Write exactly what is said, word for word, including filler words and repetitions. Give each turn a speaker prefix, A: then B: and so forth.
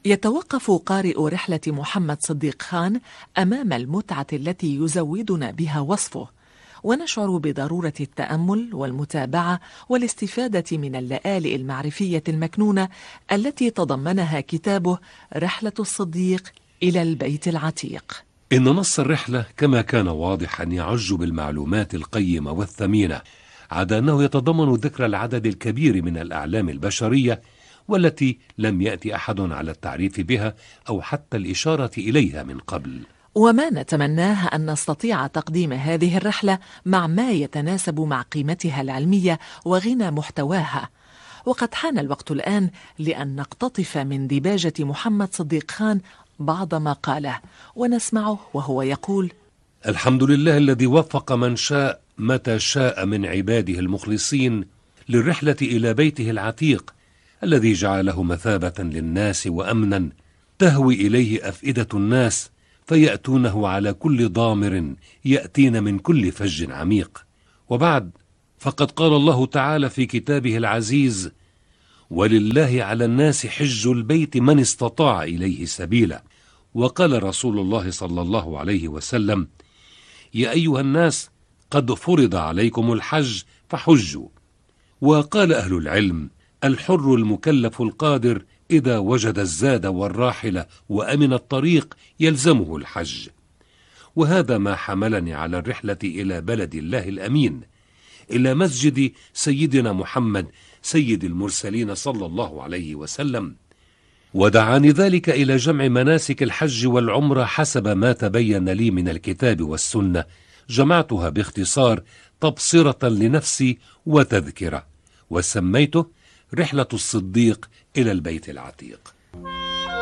A: يتوقف قارئ رحلة محمد صديق خان أمام المتعة التي يزودنا بها وصفه، ونشعر بضرورة التأمل والمتابعة والاستفادة من اللآلئ المعرفية المكنونة التي تضمنها كتابه رحلة الصديق إلى البيت العتيق.
B: إن نص الرحلة كما كان واضحا يعج بالمعلومات القيمة والثمينة، عدا أنه يتضمن ذكر العدد الكبير من الأعلام البشرية والتي لم يأتي أحد على التعريف بها أو حتى الإشارة إليها من قبل.
A: وما نتمناه أن نستطيع تقديم هذه الرحلة مع ما يتناسب مع قيمتها العلمية وغنى محتواها. وقد حان الوقت الآن لأن نقتطف من ديباجة محمد صديق خان بعض ما قاله ونسمعه وهو يقول:
B: الحمد لله الذي وفق من شاء متى شاء من عباده المخلصين للرحلة إلى بيته العتيق الذي جعله مثابة للناس وأمنا تهوي إليه أفئدة الناس، فيأتونه على كل ضامر يأتين من كل فج عميق. وبعد، فقد قال الله تعالى في كتابه العزيز: ولله على الناس حج البيت من استطاع إليه سبيلا. وقال رسول الله صلى الله عليه وسلم: يا أيها الناس قد فرض عليكم الحج فحجوا. وقال أهل العلم: الحر المكلف القادر إذا وجد الزاد والراحلة وأمن الطريق يلزمه الحج. وهذا ما حملني على الرحلة إلى بلد الله الأمين، إلى مسجد سيدنا محمد سيد المرسلين صلى الله عليه وسلم، ودعاني ذلك إلى جمع مناسك الحج والعمرة حسب ما تبين لي من الكتاب والسنة، جمعتها باختصار تبصرة لنفسي وتذكرة، وسميته رحلة الصديق إلى البيت العتيق.